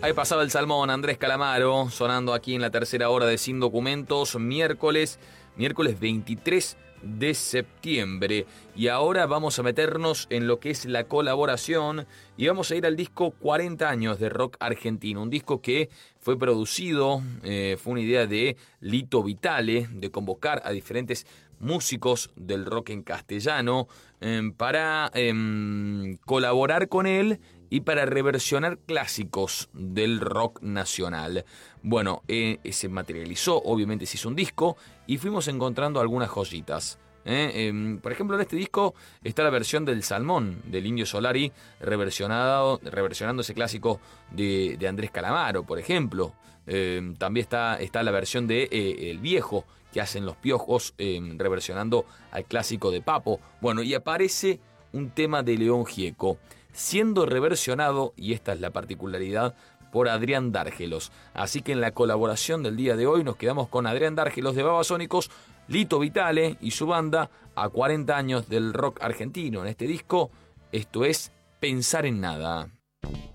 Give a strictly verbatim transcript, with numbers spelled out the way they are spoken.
Ahí pasaba el Salmón, Andrés Calamaro, sonando aquí en la tercera hora de Sin Documentos, miércoles, miércoles veintitrés de septiembre. Y ahora vamos a meternos en lo que es la colaboración y vamos a ir al disco cuarenta años de rock argentino. Un disco que fue producido, eh, fue una idea de Lito Vitale, de convocar a diferentes músicos del rock en castellano eh, para eh, colaborar con él y para reversionar clásicos del rock nacional. Bueno, eh, se materializó, obviamente se hizo un disco y fuimos encontrando algunas joyitas. ¿eh? Eh, por ejemplo, en este disco está la versión del Salmón, del Indio Solari, reversionado, reversionando ese clásico de, de Andrés Calamaro, por ejemplo. Eh, también está, está la versión de eh, El Viejo, que hacen Los Piojos, eh, reversionando al clásico de Papo. Bueno, y aparece un tema de León Gieco, siendo reversionado, y esta es la particularidad, por Adrián Dárgelos. Así que en la colaboración del día de hoy nos quedamos con Adrián Dárgelos de Babasónicos, Lito Vitale y su banda a cuarenta años del rock argentino. En este disco, esto es Pensar en Nada.